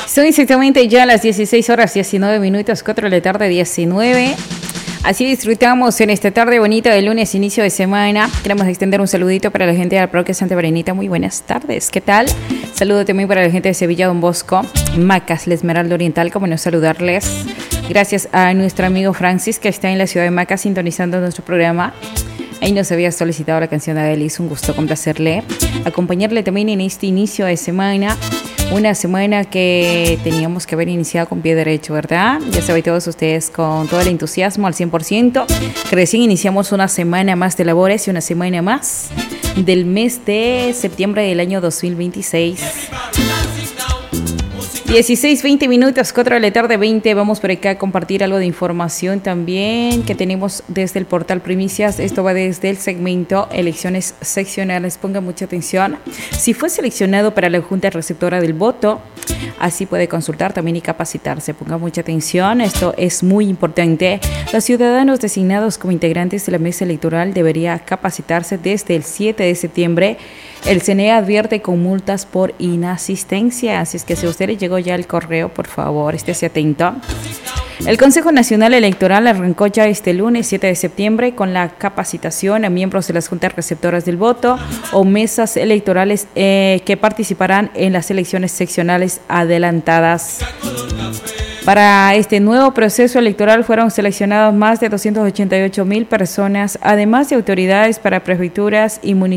Son exactamente ya las 16 horas 19 minutos, 4 de la tarde 19. Así disfrutamos en esta tarde bonita de lunes, inicio de semana. Queremos extender un saludito para la gente de la parroquia Santa Bernita. Muy buenas tardes, ¿qué tal? Saludo también para la gente de Sevilla, Don Bosco, Macas, la Esmeralda Oriental, como no saludarles. Gracias a nuestro amigo Francis, que está en la ciudad de Macas sintonizando nuestro programa. Ahí nos había solicitado la canción de Adele, es un gusto complacerle. Acompañarle también en este inicio de semana. Una semana que teníamos que haber iniciado con pie derecho, ¿verdad? Ya saben todos ustedes con todo el entusiasmo al 100%. Que recién iniciamos una semana más de labores y una semana más del mes de septiembre del año 2026. 16-20 minutos, 4 de la tarde 20. Vamos por acá a compartir algo de información también que tenemos desde el portal Primicias. Esto va desde el segmento Elecciones Seccionales. Ponga mucha atención. Si fue seleccionado para la Junta Receptora del Voto, así puede consultar también y capacitarse. Ponga mucha atención. Esto es muy importante. Los ciudadanos designados como integrantes de la mesa electoral deberían capacitarse desde el 7 de septiembre. El CNE advierte con multas por inasistencia, así es que si a usted le llegó ya el correo, por favor, estése atento. El Consejo Nacional Electoral arrancó ya este lunes 7 de septiembre con la capacitación a miembros de las juntas receptoras del voto o mesas electorales que participarán en las elecciones seccionales adelantadas. Para este nuevo proceso electoral fueron seleccionados más de 288,000 personas, además de autoridades para prefecturas y municipios